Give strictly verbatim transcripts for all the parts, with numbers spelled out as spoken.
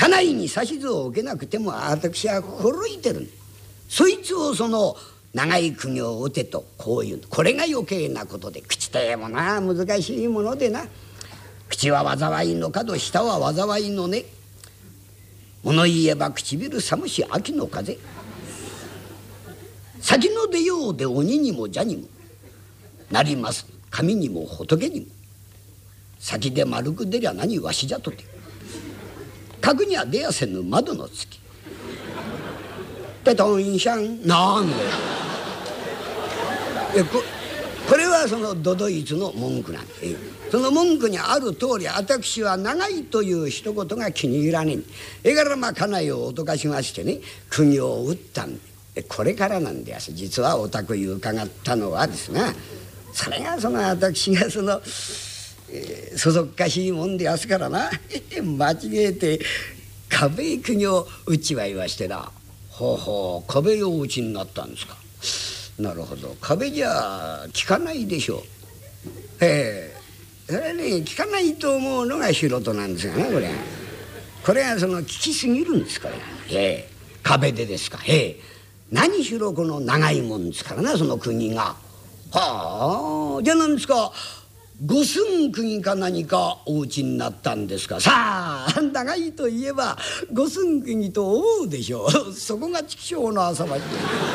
家内に指図を受けなくても私は心得てる。そいつをその長い釘を打てとこういう、これが余計なことで、口とえもな難しいものでな。口は災いの角、舌は災いの根。物言えば唇寒し秋の風。先の出ようで鬼にも蛇にもなります、神にも仏にも。先で丸く出りゃ何わしじゃとて、角には出やせぬ窓の月。ペトンシャンなんでえ こ, これはその都々逸の文句なんで、その文句にある通り、私は長いという一言が気に入らねえ。えからまあ家内を脅かしましてね、釘を打ったんで、これからなんです。実はお宅に伺ったのはですが、それがその私がその、えー、そそっかしいもんでやすからな間違えて壁へ釘を打ちはいましてな。ほうほう、壁を打ちになったんですか。なるほど、壁じゃ効かないでしょう。ええ、それはね効かないと思うのが素人なんですがね、これこれはその効きすぎるんですから、ええ、壁でですか。ええ、何しろこの長いもんですからな、その釘が。はあ、じゃあ何ですか、五寸釘か何かお打ちになったんですか。さあ長いといえば五寸釘と思うでしょう。そこが畜生の浅まし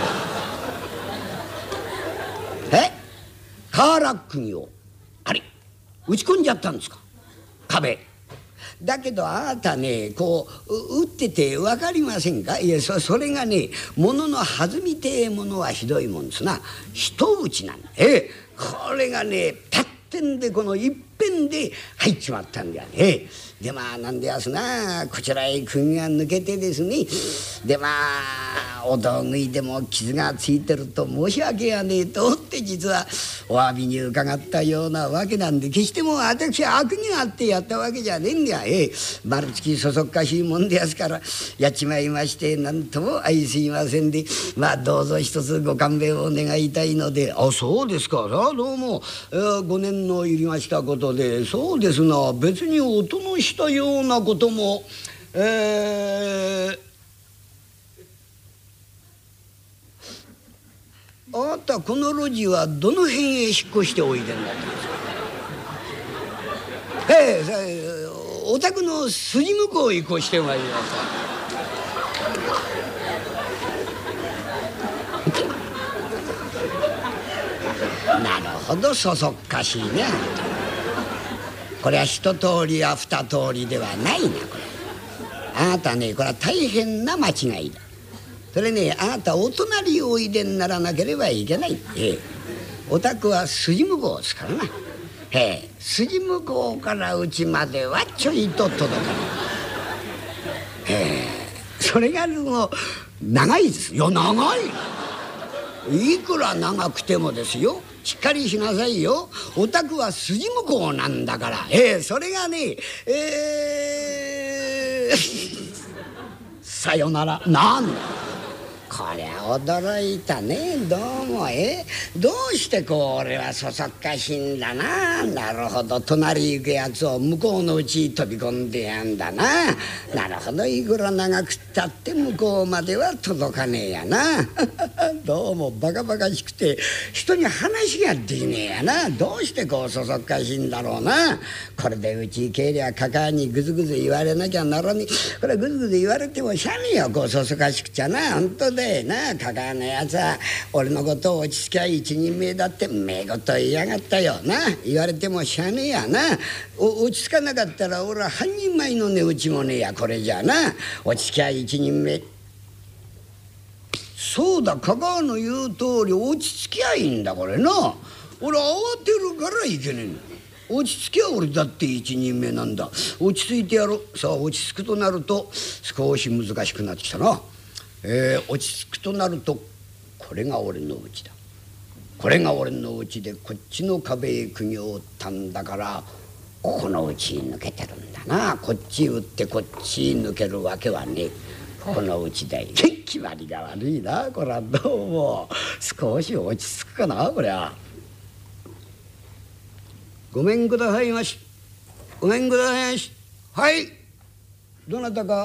え瓦釘をあれ打ち込んじゃったんですか、壁。だけどあなたね、こう打ってて分かりませんか。いや そ, それがね、物の弾みてえものはひどいもんですな。一打ちなんだ。ええ、これがねたってんでこの一遍で入っちまったんだよね。でまあなんでやすな、こちらへ釘が抜けてですね、でまあお道具いでも傷がついてると申し訳がねえと思って実はお詫びに伺ったようなわけなんで、決してもう私は悪にあってやったわけじゃねえんだよ。ええ、丸つきそそっかしいもんでやすからやっちまいまして、なんとも相すいませんで、まあどうぞ一つご勘弁を願いたいので。あ、そうですか。さあどうも、えー、ご年の入りましたことで、そうですな、別に音のしたようなこともえー、あなたこの路地はどの辺へ引っ越しておいでになったんですか。ええ、お宅の筋向こうへ越してまいりました。なるほど、そそっかしいね。これは一通りや二通りではないな。これあなたね、これは大変な間違いだ。それね、あなたお隣をおいでにならなければいけない。ええ、お宅は筋向こうですからな。ええ、筋向こうからうちまではちょいと届かない。ええ、それがもう長いです。いや長い。いくら長くてもですよ、しっかりしなさいよ。お宅は筋向こうなんだから。ええ、それがね、えー、さよなら。なんだこりゃ驚いたね。どうもえどうしてこう俺はそそっかしいんだな。なるほど、隣行くやつを向こうのうち飛び込んでやんだな。なるほど、いくら長くったって向こうまでは届かねえやな。どうもバカバカしくて人に話ができねえやな。どうしてこうそそっかしいんだろうな。これでうち行けりゃかかにぐずぐず言われなきゃならねえ。これぐずぐず言われてもしゃねえよ、こうそそかしくちゃな。本当でな、かかのやつは俺のことを落ち着きゃ一人前だってめごと言いやがったよな。言われてもしゃねえやな。お落ち着かなかったら俺は半人前の値打ちもねえや。これじゃな、落ち着きゃ一人前。そうだ、かかの言う通り落ち着きゃいいんだこれな。俺慌てるからいけねえんだ。落ち着きゃ俺だって一人目なんだ。落ち着いてやろう。さあ落ち着くとなると少し難しくなってきたな。えー、落ち着くとなるとこれが俺の家だ。これが俺の家でこっちの壁へ釘を打ったんだから、ここの家に抜けてるんだな。こっち打ってこっち抜けるわけはねえ。ここの家で決まりが悪いな。これはどうも少し落ち着くかな。こりゃごめんくださいまし。ごめんくださいまし。はい、どなたか